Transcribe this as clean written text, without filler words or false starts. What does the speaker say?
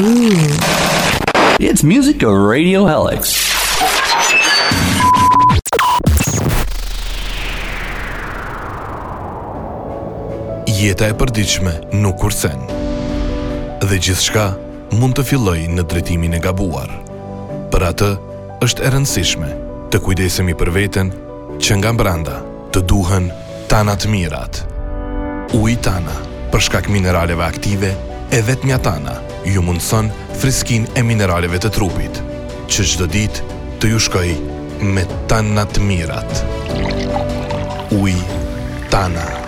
It's Music of Radio Helix. Jeta e përditshme nuk kursen. Dhe gjithçka mund të fillojë në drejtimin e gabuar. Për atë, është e rëndësishme të kujdesemi për veten që nga brenda të duhen Tana të mirat. Uji Tana, për shkak mineraleve aktive, e vetmja Tana ju mundson friskinë e mineraleve të trupit, që çdo ditë të ju shkojë me Tana të mirat. Uji Tana.